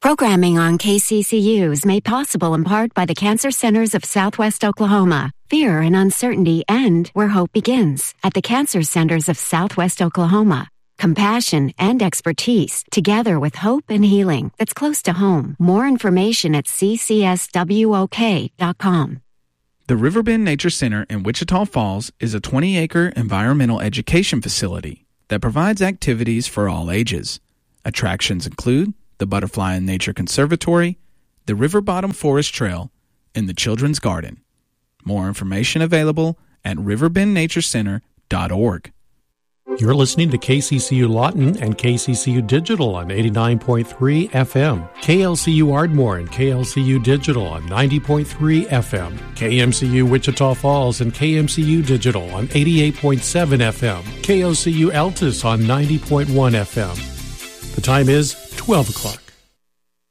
Programming on KCCU is made possible in part by the Cancer Centers of Southwest Oklahoma. Fear and uncertainty end where hope begins at the Cancer Centers of Southwest Oklahoma. Compassion and expertise together with hope and healing that's close to home. More information at ccswok.com. The Riverbend Nature Center in Wichita Falls is a 20-acre environmental education facility that provides activities for all ages. Attractions include the Butterfly and Nature Conservatory, the River Bottom Forest Trail, and the Children's Garden. More information available at riverbendnaturecenter.org. You're listening to KCCU Lawton and KCCU Digital on 89.3 FM, KLCU Ardmore and KLCU Digital on 90.3 FM, KMCU Wichita Falls and KMCU Digital on 88.7 FM, KOCU Altus on 90.1 FM. The time is 12 o'clock.